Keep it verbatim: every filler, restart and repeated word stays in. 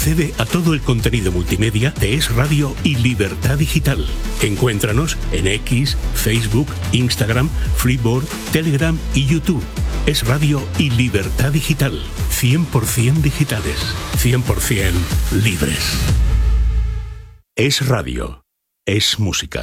accede a todo el contenido multimedia de Es Radio y Libertad Digital. Encuéntranos en X, Facebook, Instagram, Freeboard, Telegram y YouTube. Es Radio y Libertad Digital. cien por ciento digitales. cien por ciento libres. Es Radio. Es música.